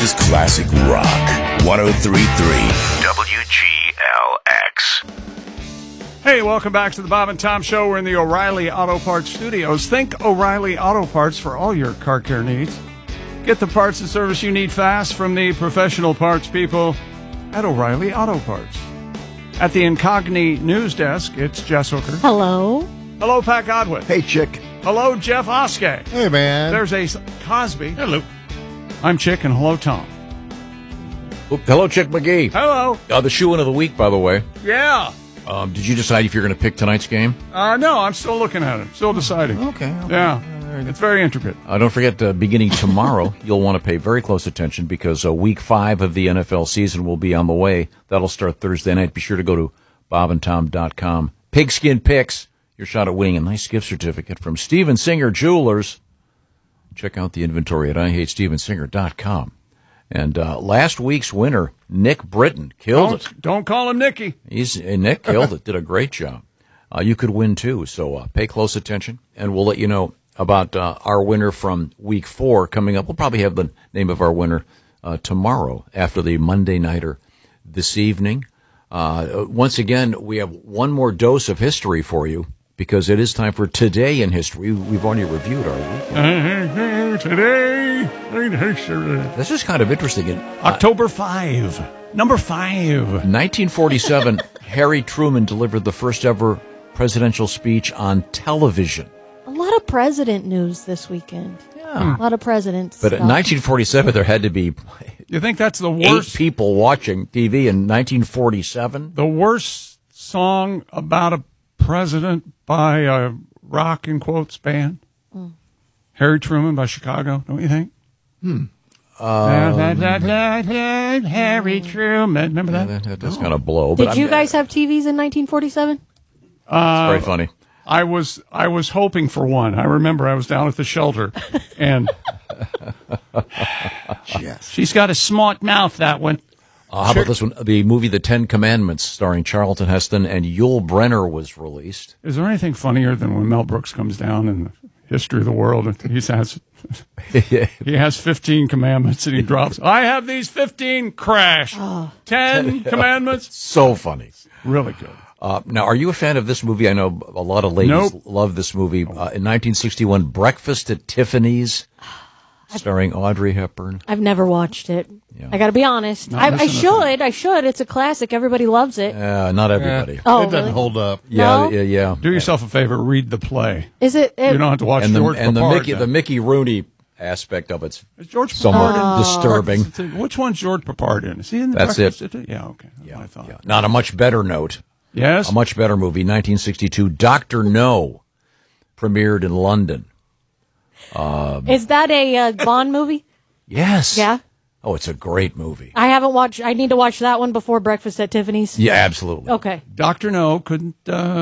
is classic rock. 103.3 WGLX. Hey, welcome back to the Bob and Tom Show. We're in the O'Reilly Auto Parts studios. Think O'Reilly Auto Parts for all your car care needs. Get the parts and service you need fast from the professional parts people at O'Reilly Auto Parts. At the Incogni News Desk, it's Jess Hooker. Hello. Hello, Pat Godwin. Hey, Chick. Hello, Jeff Oskey. Hey, man. There's Ace Cosby. Hello. I'm Chick, and hello, Tom. Hello, Chick McGee. Hello. The shoe-in of the week, by the way. Yeah. Did you decide if you're going to pick tonight's game? No, I'm still looking at it. Still deciding. Okay. Yeah. It's very intricate. Don't forget, beginning tomorrow, you'll want to pay very close attention because week 5 of the NFL season will be on the way. That'll start Thursday night. Be sure to go to bobandtom.com. Pigskin Picks, your shot at winning a nice gift certificate from Steven Singer Jewelers. Check out the inventory at IHateStevenSinger.com. And last week's winner, Nick Britton, killed it. Don't call him Nicky. Nick killed it, did a great job. You could win, too, so pay close attention, and we'll let you know about our winner from week 4 coming up. We'll probably have the name of our winner tomorrow after the Monday Nighter this evening. Once again, we have one more dose of history for you because it is time for Today in History. We've already reviewed our week. Today in History. This is kind of interesting. October 5. Number 5. 1947, Harry Truman delivered the first ever presidential speech on television. A lot of president news this weekend. Yeah. A lot of presidents. But in 1947, there had to be You think that's the worst? 8 people watching TV in 1947. The worst song about a president by a rock in quotes band? Harry Truman by Chicago, don't you think? Harry Truman. Remember that? That does kind of blow. Did you guys have TVs in 1947? It's very funny. I was hoping for one. I remember I was down at the shelter, and she's got a smart mouth, that one. How about this one? The movie The 10 Commandments, starring Charlton Heston and Yul Brynner, was released. Is there anything funnier than when Mel Brooks comes down in the history of the world and he has 15 commandments and he drops, I have these 15, crash. 10 commandments. So funny. Really good. Now, are you a fan of this movie? I know a lot of ladies love this movie. In 1961, Breakfast at Tiffany's, starring Audrey Hepburn. I've never watched it. Yeah. I got to be honest. I should. It's a classic. Everybody loves it. Not everybody. Oh, it doesn't really? hold up. No? Yeah. Do yourself a favor, read the play. Is it? You don't have to watch George Papard. the Mickey Rooney aspect of it's Is George somewhat Papard disturbing. Which one's George Papard in? Is he in the That's Breakfast it. Yeah, okay. That's what I thought. Yeah. Now, on a much better note, Yes? a much better movie, 1962, Dr. No, premiered in London. Is that a Bond movie? Yes. Yeah. Oh, it's a great movie. I haven't watched. I need to watch that one before Breakfast at Tiffany's. Yeah, absolutely. Okay. Dr. No couldn't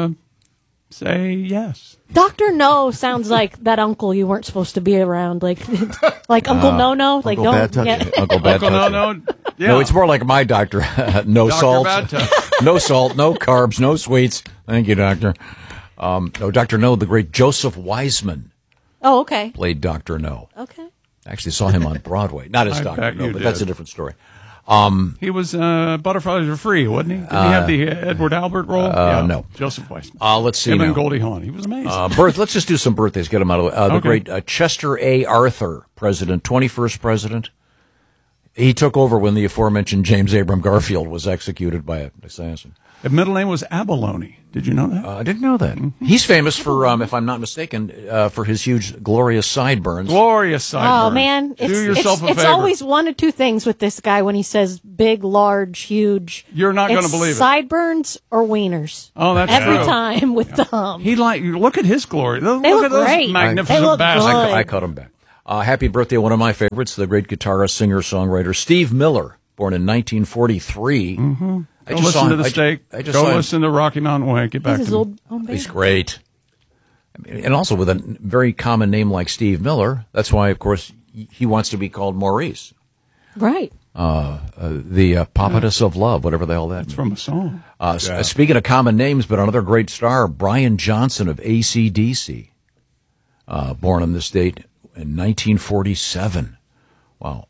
say yes. Dr. No sounds like that uncle you weren't supposed to be around, like Uncle No No. Like Uncle Bad Touch. Uncle Bad Uncle Touch. No. Yeah. No, it's more like my doctor. No Dr. salt, Bad Touch. no salt, no carbs, no sweets. Thank you, doctor. No, Dr. No, the great Joseph Wiseman Oh, okay. played Dr. No. Okay. Actually saw him on Broadway. Not as I Dr. bet No, you but did. that's a different story. He was Butterflies Are Free, wasn't he? Did he have the Edward Albert role? No. Joseph Weissman. Let's see Him now. and Goldie Hawn. He was amazing. Let's just do some birthdays. Get them out of the way. The Okay. great Chester A. Arthur, president, 21st president. He took over when the aforementioned James Abram Garfield was executed by an assassin. His middle name was Abalone. Did you know that? I didn't know that. He's famous for, if I'm not mistaken, for his huge, glorious sideburns. Glorious sideburns. Oh man, Do yourself a favor. it's always one of two things with this guy when he says big, large, huge. You're not gonna believe it. Sideburns or wieners. Oh, that's every true. time with Tom. He look at his glory. Look look at those great. magnificent They look bastards. good. I cut him back. Happy birthday, one of my favorites, the great guitarist, singer, songwriter, Steve Miller, born in 1943. Mm-hmm. I Go just listen saw to him. the steak. I just Go saw him. listen to Rocky Mountain Way. Get back He's to his me. own band. He's great. And also with a very common name like Steve Miller. That's why, of course, he wants to be called Maurice. Right. The Papatus of Love, whatever the hell that It's means. from a song. Speaking of common names, but another great star, Brian Johnson of AC/DC, born on this date in 1947. Wow.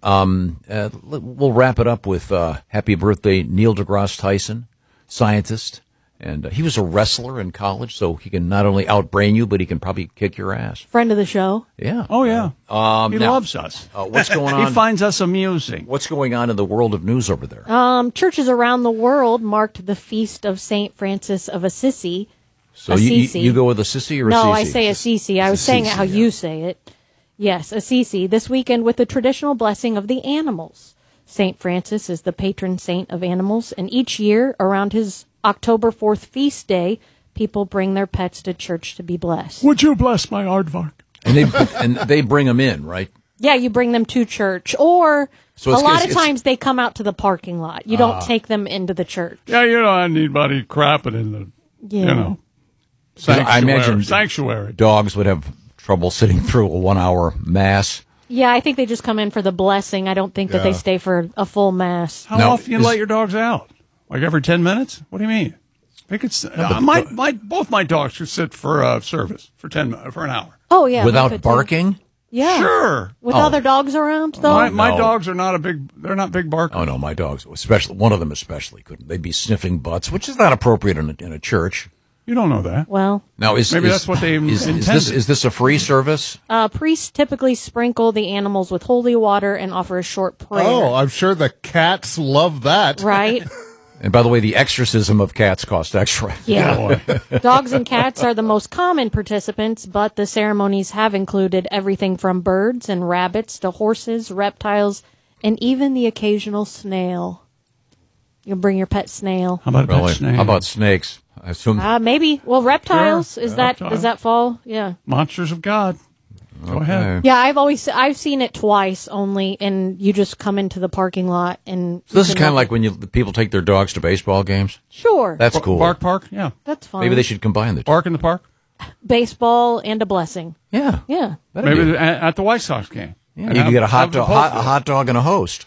We'll wrap it up with happy birthday, Neil deGrasse Tyson, scientist. And he was a wrestler in college, so he can not only outbrain you, but he can probably kick your ass. Friend of the show. Yeah. Oh, yeah. He now, loves us. What's going on? He finds us amusing. What's going on in the world of news over there? Churches around the world marked the feast of St. Francis of Assisi. So you go with Assisi or Assisi? No, I say Assisi. I was saying it how you say it. Yes, Assisi. This weekend with the traditional blessing of the animals. St. Francis is the patron saint of animals, and each year around his October 4th feast day, people bring their pets to church to be blessed. Would you bless my aardvark? And they bring them in, right? Yeah, you bring them to church, or So a lot of times they come out to the parking lot. You don't take them into the church. Yeah, you don't want anybody crapping in the, Yeah. sanctuary. I imagine sanctuary. dogs would have trouble sitting through a 1 hour mass. Yeah, I think they just come in for the blessing. I don't think that they stay for a full mass. How often you let your dogs out? Like every 10 minutes? What do you mean? I think it's both my dogs should sit for service for for an hour. Oh yeah, Without barking? Yeah, Sure. With other dogs around though. My No. dogs are not they're not big barkers. Oh no, my dogs, especially one of them especially couldn't. They'd be sniffing butts, which is not appropriate in a church. You don't know that. Well, Now Maybe that's what they intended. Is this a free service? priests typically sprinkle the animals with holy water and offer a short prayer. Oh, I'm sure the cats love that. Right? And by the way, the exorcism of cats costs extra. Yeah. Dogs and cats are the most common participants, but the ceremonies have included everything from birds and rabbits to horses, reptiles, and even the occasional snail. You'll bring your pet snail. How about a pet Really? snake? How about snakes? I assume. Maybe. Well, reptiles. Sure. Does that fall? Yeah. Monsters of God? Go ahead. Yeah, I've seen it twice only, and you just come into the parking lot and. So this is kind of like when people take their dogs to baseball games. Sure. That's cool. Bark Park? Yeah. That's fine. Maybe they should combine the two. Bark in the park? Baseball and a blessing. Yeah. Yeah. That'd Maybe be- at the White Sox game. yeah, you can get a hot dog and a host.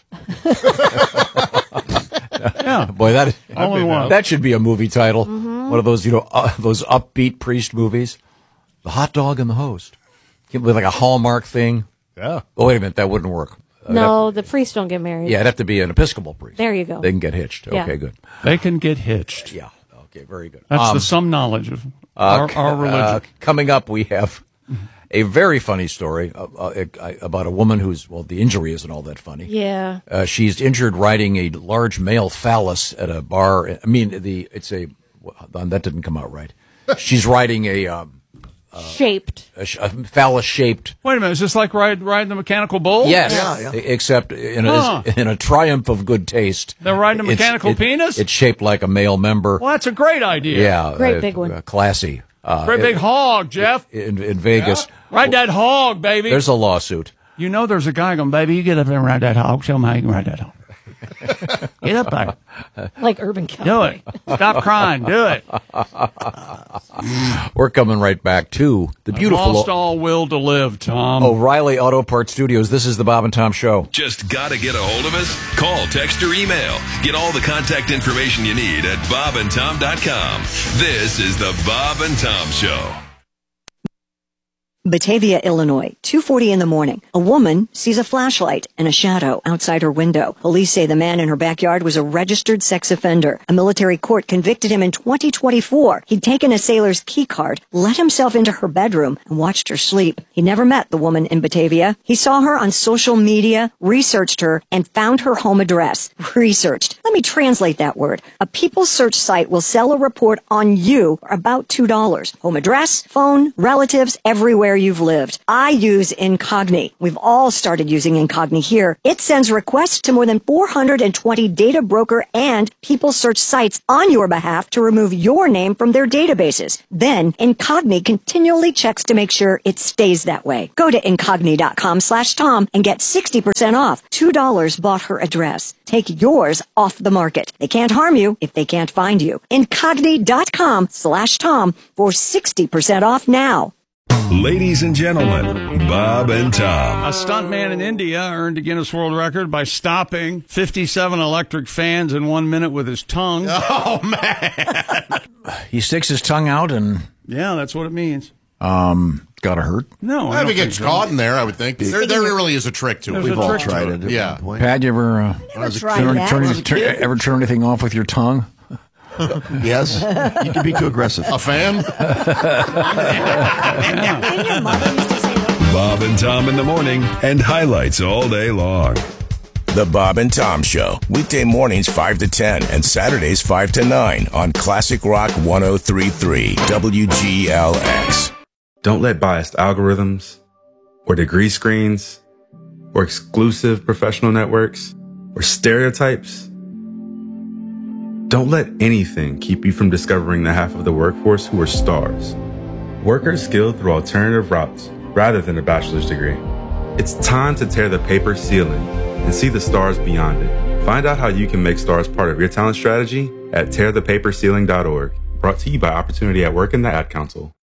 Yeah. Boy, All in one. that should be a movie title. One of those, those upbeat priest movies. The hot dog and the host. With like a Hallmark thing. Yeah. Oh, wait a minute. That wouldn't work. No, the priests don't get married. Yeah, it'd have to be an Episcopal priest. There you go. They can get hitched. Yeah. Okay, good. They can get hitched. Yeah. Okay, very good. That's the some knowledge of our religion. Coming up, we have a very funny story about a woman the injury isn't all that funny. Yeah. She's injured riding a large male phallus at a bar. I mean, that didn't come out right. She's riding a Shaped. phallus-shaped. Wait a minute. Is this like riding the mechanical bull? Yes, Yeah. except in a triumph of good taste. They're riding a mechanical penis? It's shaped like a male member. Well, that's a great idea. Yeah, Great big one. Classy. Great big hog, Jeff. In Vegas. Ride that hog, baby. There's a lawsuit. You know there's a guy going, baby, you get up there and ride that hog. Show me how you can ride that hog. Get up there. Like Urban Cowboy. Do it. Stop crying. Do it. We're coming right back to the beautiful Lost all will to live, Tom. O'Reilly Auto Parts Studios. This is the Bob and Tom Show. Just gotta get a hold of us? Call, text, or email. Get all the contact information you need at bobandtom.com. This is the Bob and Tom Show. Batavia, Illinois, 2:40 in the morning. A woman sees a flashlight and a shadow outside her window. Police say the man in her backyard was a registered sex offender. A military court convicted him in 2024. He'd taken a sailor's key card, let himself into her bedroom, and watched her sleep. He never met the woman in Batavia. He saw her on social media, researched her, and found her home address. Researched. Let me translate that word. A People search site will sell a report on you for about $2. Home address, phone, relatives, everywhere you've lived. I use Incogni. We've all started using Incogni here. It sends requests to more than 420 data broker and People search sites on your behalf to remove your name from their databases. Then Incogni continually checks to make sure it stays that way. Go to Incogni.com/Tom and get 60% off. $2 bought her address. Take yours off the market. They can't harm you if they can't find you. Incogni.com/Tom for 60% off now. Ladies and gentlemen, Bob and Tom. A stuntman in India earned a Guinness World Record by stopping 57 electric fans in 1 minute with his tongue. Oh, man. He sticks his tongue out and Yeah, that's what it means. Got to hurt. No, If it gets caught in there, I would think. There really is a trick to it. We've all tried it. Yeah. Pat, you ever Tried turn anything off with your tongue? Yes. You can be too aggressive. A fan? Didn't your mother used to say that? Bob and Tom in the morning and highlights all day long. The Bob and Tom Show, weekday mornings 5 to 10 and Saturdays 5 to 9 on Classic Rock 103.3 WGLX. Don't let biased algorithms or degree screens or exclusive professional networks or stereotypes. Don't let anything keep you from discovering the half of the workforce who are stars. Workers skilled through alternative routes rather than a bachelor's degree. It's time to tear the paper ceiling and see the stars beyond it. Find out how you can make stars part of your talent strategy at tearthepaperceiling.org. Brought to you by Opportunity at Work and the Ad Council.